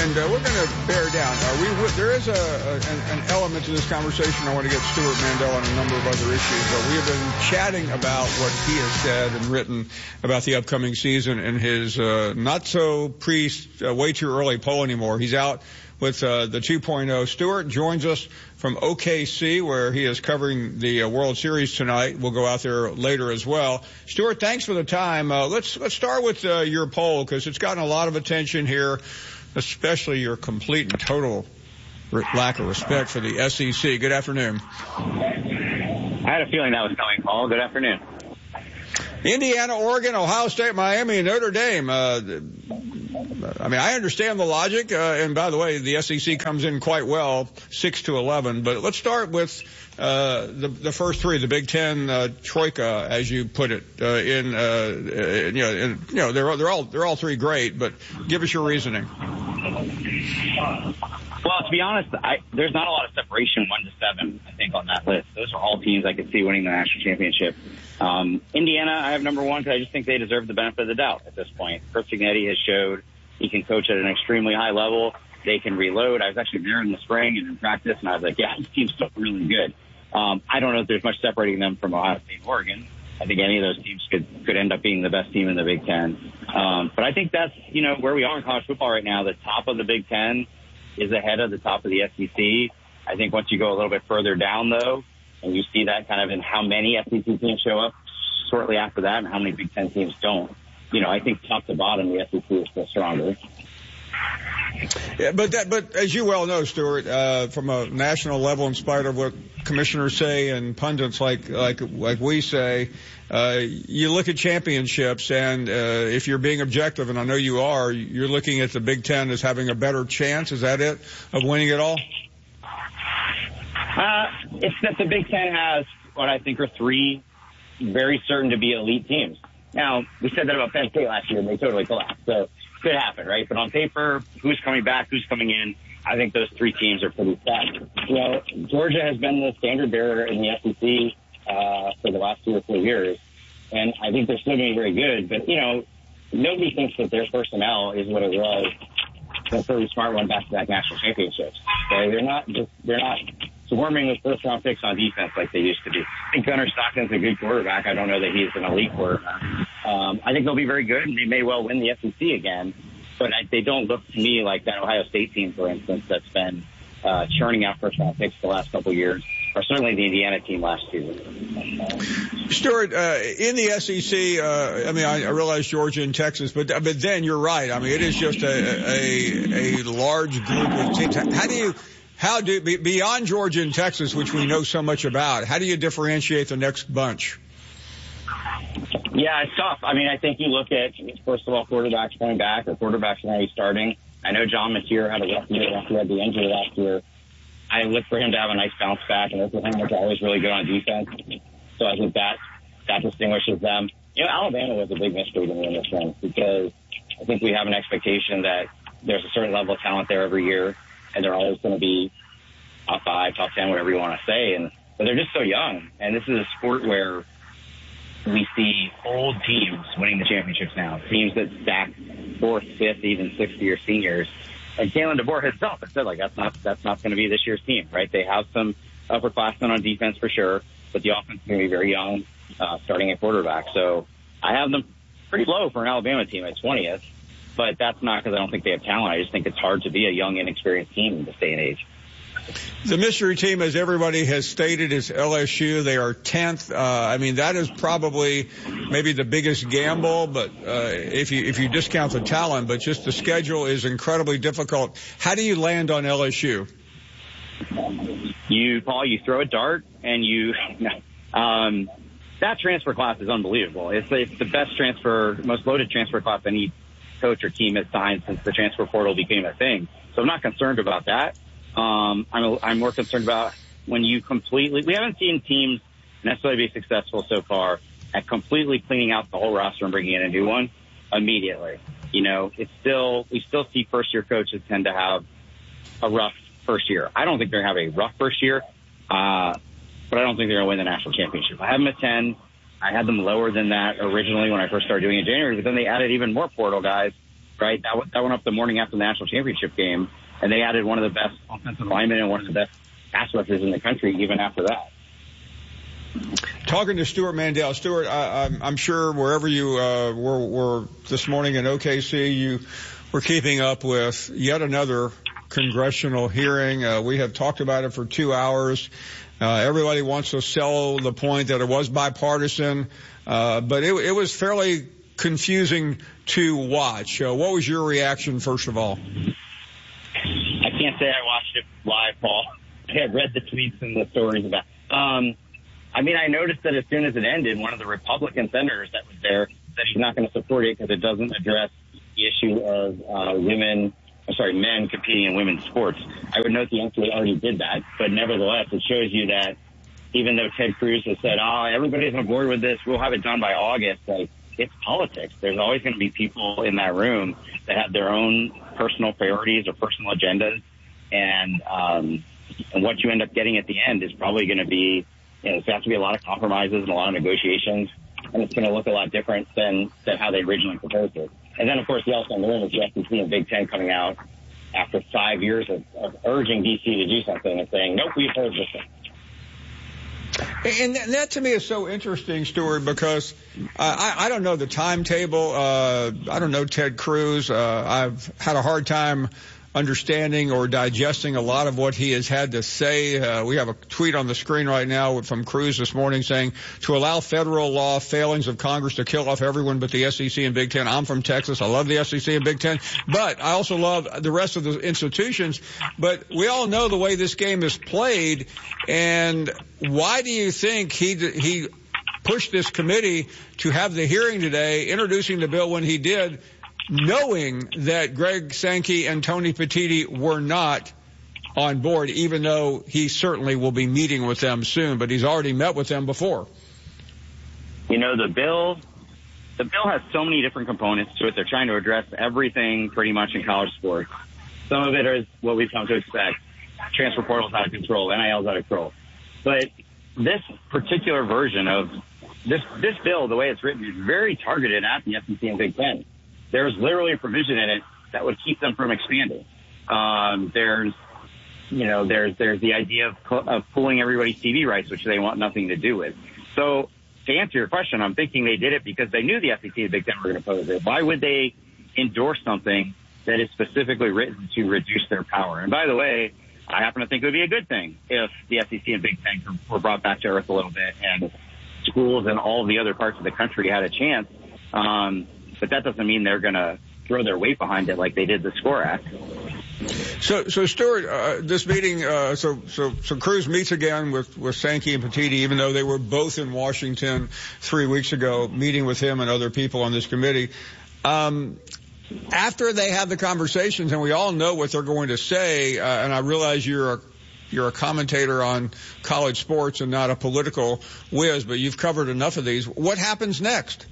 and we're going to bear down. There is an element to this conversation. I want to get Stewart Mandel on a number of other issues, but we have been chatting about what he has said and written about the upcoming season in his not so way too early poll anymore. He's out with the 2.0. Stewart joins us from OKC, where he is covering the World Series tonight. We'll go out there later as well. Stewart, thanks for the time. Let's start with your poll, because it's gotten a lot of attention here, especially your complete and total lack of respect for the SEC. Good afternoon. I had a feeling that was coming, Paul. Good afternoon. Indiana, Oregon, Ohio State, Miami, and Notre Dame. I understand the logic, and by the way, the SEC comes in quite well, 6-11. But let's start with the first three, the Big Ten troika, as you put it. They're all three great, but give us your reasoning. Well, to be honest, there's not a lot of separation, 1-7, I think, on that list. Those are all teams I could see winning the national championship. Indiana, I have number one because I just think they deserve the benefit of the doubt at this point. Chris Cignetti has showed he can coach at an extremely high level. They can reload. I was actually there in the spring and in practice, and I was like, yeah, this team's still really good. I don't know if there's much separating them from Ohio State and Oregon. I think any of those teams could end up being the best team in the Big Ten. But I think that's, where we are in college football right now. The top of the Big Ten is ahead of the top of the SEC. I think once you go a little bit further down, though, and you see that kind of in how many SEC teams show up shortly after that and how many Big Ten teams don't, I think top to bottom, the SEC is still stronger. Yeah, but as you well know, Stewart, from a national level, in spite of what commissioners say and pundits like we say, you look at championships, and if you're being objective, and I know you are, you're looking at the Big Ten as having a better chance. Is that it, of winning it all? It's that the Big Ten has what I think are three very certain to be elite teams. Now, we said that about Penn State last year, and they totally collapsed. So it could happen, right? But on paper, who's coming back, who's coming in, I think those three teams are pretty set. Georgia has been the standard bearer in the SEC for the last 2 or 3 years, and I think they're still doing very good. But, nobody thinks that their personnel is what it was when Kirby Smart won back-to-back national championships. Okay? They're not swarming with first-round picks on defense like they used to be. I think Gunnar Stockton's a good quarterback. I don't know that he's an elite quarterback. I think they'll be very good, and they may well win the SEC again. But they don't look to me like that Ohio State team, for instance, that's been churning out first-round picks the last couple of years, or certainly the Indiana team last season. Stuart, in the SEC, I realize Georgia and Texas, but then you're right. It is just a large group of teams. How do beyond Georgia and Texas, which we know so much about, how do you differentiate the next bunch? Yeah, it's tough. I think you look at, first of all, quarterbacks coming back or quarterbacks maybe starting. I know John Mateer had a rough year after he had the injury last year. I look for him to have a nice bounce back, and Oklahoma's always really good on defense. So I think that distinguishes them. Alabama was a big mystery to me in this one because I think we have an expectation that there's a certain level of talent there every year, and they're always going to be top 5, top 10, whatever you want to say. But they're just so young, and this is a sport where we see old teams winning the championships now, teams that stack 4th, 5th, even 6th-year seniors. And Kalen DeBoer himself has said, that's not going to be this year's team, right? They have some upperclassmen on defense for sure, but the offense is going to be very young, starting at quarterback. So I have them pretty low for an Alabama team at 20th, but that's not because I don't think they have talent. I just think it's hard to be a young, inexperienced team in this day and age. The mystery team, as everybody has stated, is LSU. They are 10th. That is probably maybe the biggest gamble, but if you discount the talent, but just the schedule is incredibly difficult. How do you land on LSU? Paul, you throw a dart, and that transfer class is unbelievable. It's the best most loaded transfer class any coach or team has signed since the transfer portal became a thing. So I'm not concerned about that. I'm more concerned about when we haven't seen teams necessarily be successful so far at completely cleaning out the whole roster and bringing in a new one immediately. We still see first year coaches tend to have a rough first year. I don't think they're going to have a rough first year, but I don't think they're going to win the national championship. I have them at 10. I had them lower than that originally when I first started doing it in January, but then they added even more portal guys. right? That went up the morning after the national championship game, and they added one of the best offensive linemen and one of the best pass rushers in the country even after that. Talking to Stewart Mandel. Stewart, I'm sure wherever you were this morning in OKC, you were keeping up with yet another congressional hearing. We have talked about it for 2 hours. Everybody wants to sell the point that it was bipartisan, but it was fairly confusing to watch. What was your reaction, first of all? I can't say I watched it live, Paul. I had read the tweets and the stories about it. I noticed that as soon as it ended, one of the Republican senators that was there said he's not going to support it because it doesn't address the issue of men competing in women's sports. I would note the NCAA already did that, but nevertheless, it shows you that even though Ted Cruz has said, everybody's on board with this, we'll have it done by August, it's politics. There's always going to be people in that room that have their own personal priorities or personal agendas, and what you end up getting at the end is probably going to be, there's going to have to be a lot of compromises and a lot of negotiations, and it's going to look a lot different than how they originally proposed it. And then, of course, the elephant in the room is the SEC and Big Ten coming out after 5 years of urging D.C. to do something and saying, nope, we oppose this thing. And that to me is so interesting, Stewart, because I don't know the timetable. I don't know Ted Cruz. I've had a hard time understanding or digesting a lot of what he has had to say. We have a tweet on the screen right now from Cruz this morning saying, to allow federal law failings of Congress to kill off everyone but the SEC and Big Ten. I'm from Texas. I love the SEC and Big Ten, but I also love the rest of the institutions. But we all know the way this game is played. And why do you think he pushed this committee to have the hearing today, introducing the bill when he did, knowing that Greg Sankey and Tony Petitti were not on board, even though he certainly will be meeting with them soon, but he's already met with them before? The bill has so many different components to it. They're trying to address everything pretty much in college sports. Some of it is what we've come to expect. Transfer portal's out of control. NIL's out of control. But this particular version of this bill, the way it's written, is very targeted at the SEC and Big Ten. There's literally a provision in it that would keep them from expanding. There's the idea of pulling everybody's TV rights, which they want nothing to do with. So to answer your question, I'm thinking they did it because they knew the SEC and Big Ten were going to oppose it. Why would they endorse something that is specifically written to reduce their power? And by the way, I happen to think it would be a good thing if the SEC and Big Ten were brought back to earth a little bit and schools in all the other parts of the country had a chance. But that doesn't mean they're going to throw their weight behind it like they did the SCORE Act. So Stewart, this meeting, so Cruz meets again with Sankey and Petitti, even though they were both in Washington 3 weeks ago, meeting with him and other people on this committee. After they have the conversations, and we all know what they're going to say, and I realize you're a commentator on college sports and not a political whiz, but you've covered enough of these. What happens next?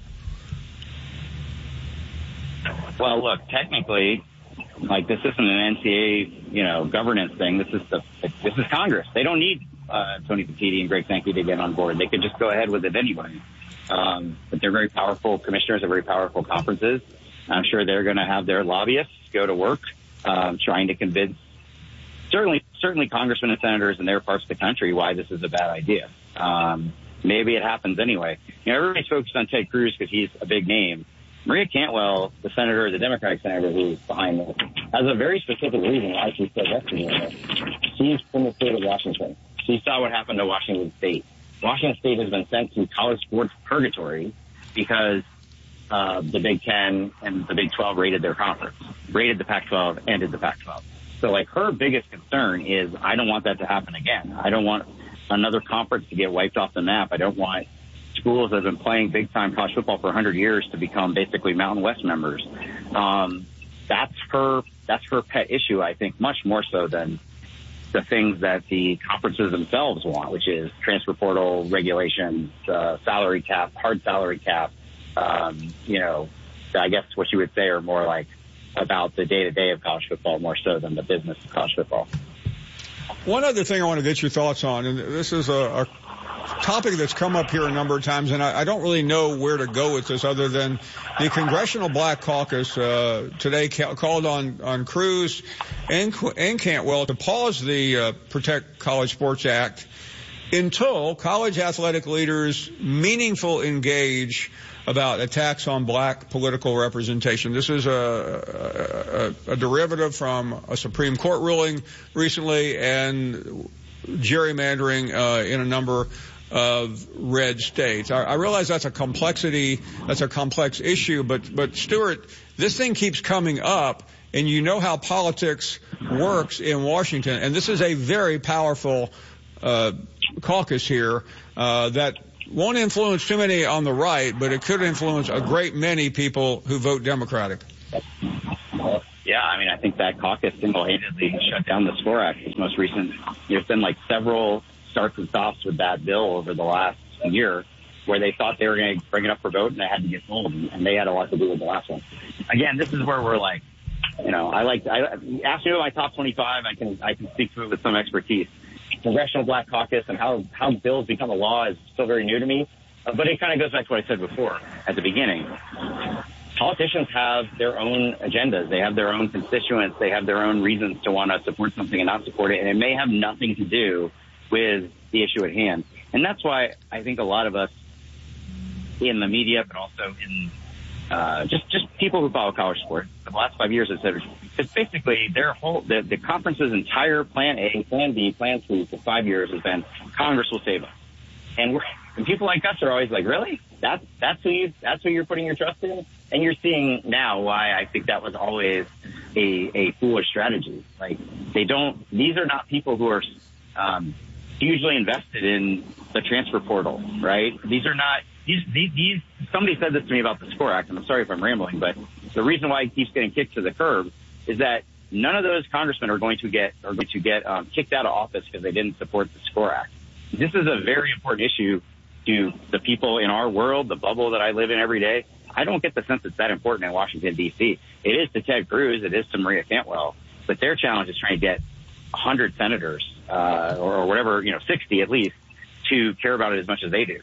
Well, look, technically, this isn't an NCAA, governance thing. This is Congress. They don't need Tony Petitti and Greg Sankey to get on board. They could just go ahead with it anyway. But they're very powerful commissioners, they're very powerful conferences. I'm sure they're going to have their lobbyists go to work, trying to convince certainly congressmen and senators in their parts of the country why this is a bad idea. Maybe it happens anyway. Everybody's focused on Ted Cruz because he's a big name. Maria Cantwell, the Democratic senator who's behind this, has a very specific reason why she's so vested in it. She's from the state of Washington. She saw what happened to Washington State. Washington State has been sent to college sports purgatory because the Big Ten and the Big 12 raided their conference, raided the Pac-12, ended the Pac-12. So, her biggest concern is, I don't want that to happen again. I don't want another conference to get wiped off the map. I don't want schools that have been playing big-time college football for 100 years to become basically Mountain West members. That's her pet issue, I think, much more so than the things that the conferences themselves want, which is transfer portal regulations, salary cap, hard salary cap. I guess what you would say are more like about the day-to-day of college football more so than the business of college football. One other thing I want to get your thoughts on, and this is a topic that's come up here a number of times, and I don't really know where to go with this other than the Congressional Black Caucus today called on Cruz and Cantwell to pause the Protect College Sports Act until college athletic leaders meaningfully engage about attacks on black political representation. This is a derivative from a Supreme Court ruling recently and gerrymandering in a number of red states. I realize that's a complex issue, but Stuart, this thing keeps coming up, and you know how politics works in Washington, and this is a very powerful caucus here that won't influence too many on the right, but it could influence a great many people who vote Democratic. Yeah, I mean, I think that caucus single-handedly shut down the SCORE Act. This most recent, there's been like several starts and stops with that bill over the last year where they thought they were going to bring it up for vote and they had to get told, and they had a lot to do with the last one. Again, this is where we're like, you know, I asked me about my top 25. I can speak to it with some expertise. Congressional Black Caucus and how bills become a law is still very new to me. But it kind of goes back to what I said before at the beginning. Politicians have their own agendas. They have their own constituents. They have their own reasons to want to support something and not support it. And it may have nothing to do with the issue at hand. And that's why I think a lot of us in the media, but also in just people who follow college sports, for the last 5 years have said, it's basically the conference's entire plan A, plan B, plan C for 5 years has been Congress will save us. And people like us are always like, really? That's who you're putting your trust in? And you're seeing now why I think that was always a foolish strategy. Like these are not people who are hugely invested in the transfer portal, right? These are not these. Somebody said this to me about the SCORE Act, and I'm sorry if I'm rambling, but the reason why it keeps getting kicked to the curb is that none of those congressmen are going to get kicked out of office because they didn't support the SCORE Act. This is a very important issue to the people in our world, the bubble that I live in every day. I don't get the sense it's that important in Washington, D.C. It is to Ted Cruz. It is to Maria Cantwell. But their challenge is trying to get 100 senators or whatever, 60 at least, to care about it as much as they do.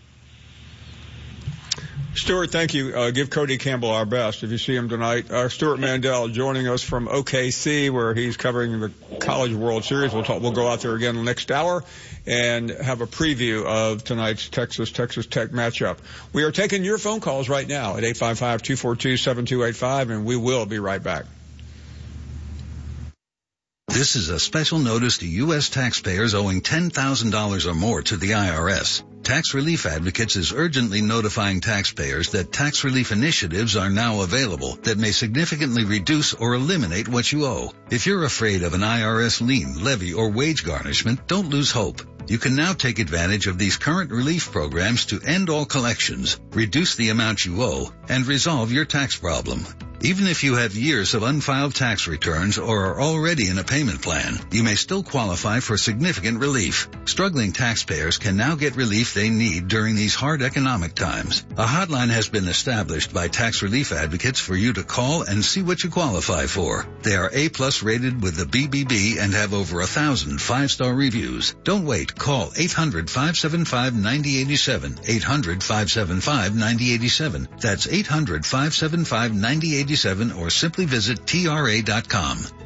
Stuart, thank you. Give Cody Campbell our best if you see him tonight. Stuart Mandel joining us from OKC, where he's covering the College World Series. We'll go out there again the next hour and have a preview of tonight's Texas Tech matchup. We are taking your phone calls right now at 855-242-7285, and we will be right back. This is a special notice to U.S. taxpayers owing $10,000 or more to the IRS. Tax Relief Advocates is urgently notifying taxpayers that tax relief initiatives are now available that may significantly reduce or eliminate what you owe. If you're afraid of an IRS lien, levy, or wage garnishment, don't lose hope. You can now take advantage of these current relief programs to end all collections, reduce the amount you owe, and resolve your tax problem. Even if you have years of unfiled tax returns or are already in a payment plan, you may still qualify for significant relief. Struggling taxpayers can now get relief they need during these hard economic times. A hotline has been established by Tax Relief Advocates for you to call and see what you qualify for. They are A+ rated with the BBB and have over 1,000 5-star reviews. Don't wait. Call 800-575-9087. 800-575-9087. That's 800-575-9087, or simply visit TRA.com.